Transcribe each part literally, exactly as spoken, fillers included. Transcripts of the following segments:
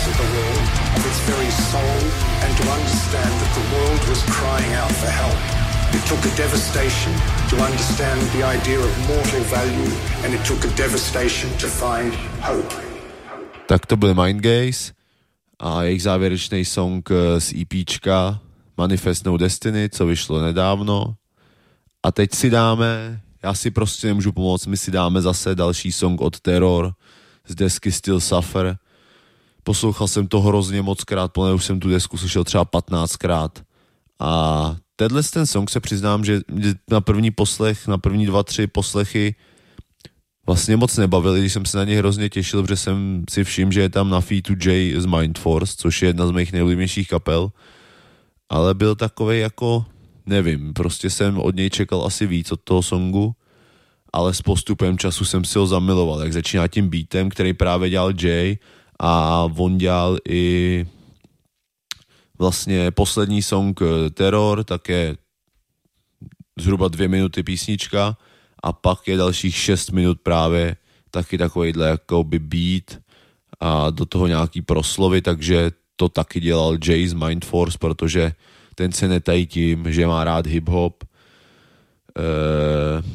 depths of the world, of its very soul, and to understand that the world was crying out for help. It took a devastation to understand the idea of mortal value, and it took a devastation to find hope. Tak to byl Mindgaze a jejich závěrečný song z EPčka Manifest No Destiny, co vyšlo nedávno. A teď si dáme, já si prostě nemůžu pomoct, my si dáme zase další song od Terror z desky Still Suffer. Poslouchal jsem to hrozně moc krát, plně už jsem tu desku slyšel třeba patnáctkrát. A tenhle ten song se přiznám, že na první poslech, na první dva, tři poslechy vlastně moc nebavili, když jsem se na ně hrozně těšil, protože jsem si všiml, že je tam na featu Jay z Mindforce, což je jedna z mých nejoblíbenějších kapel, ale byl takovej jako, nevím, prostě jsem od něj čekal asi víc od toho songu, ale s postupem času jsem si ho zamiloval, jak začíná tím beatem, který právě dělal Jay a on dělal i vlastně poslední song Terror, tak je zhruba dvě minuty písnička a pak je dalších šest minut právě taky takovejhle jakoby beat a do toho nějaký proslovy, takže to taky dělal Jay z Mindforce, protože ten se netají tím, že má rád hip-hop. E,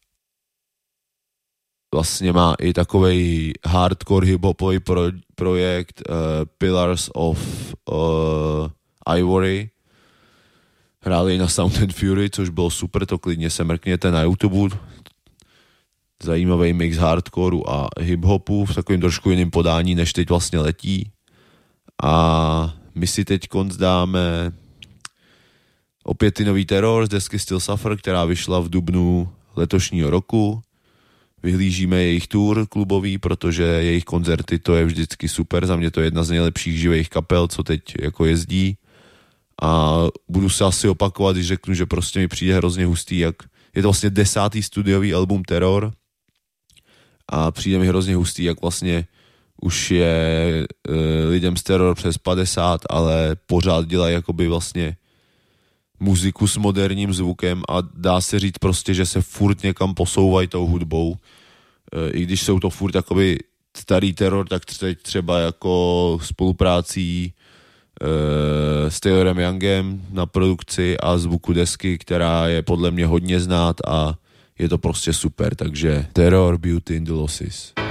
vlastně má i takovej hardcore hip-hopový pro, projekt uh, Pillars of uh, Ivory. Hráli na Sound and Fury, což bylo super, to klidně se mrkněte na YouTube. Zajímavý mix hardcoreu a hip-hopu v takovým trošku jiným podání, než teď vlastně letí. A my si teď konc dáme opět ty nový Terror z desky Still Suffer, která vyšla v dubnu letošního roku. Vyhlížíme jejich tour klubový, protože jejich koncerty to je vždycky super, za mě to je jedna z nejlepších živých kapel, co teď jako jezdí a budu se asi opakovat, když řeknu, že prostě mi přijde hrozně hustý, jak je to vlastně desátý studiový album Terror a přijde mi hrozně hustý, jak vlastně už je e, lidem z Terror přes padesát, ale pořád dělají jakoby vlastně muziku s moderním zvukem a dá se říct prostě, že se furt někam posouvají tou hudbou. E, I když jsou to furt jakoby starý Terror, tak třeba jako spoluprácí e, s Taylorem Youngem na produkci a zvuku desky, která je podle mě hodně znát a je to prostě super, takže Terror, Beauty in the Losses.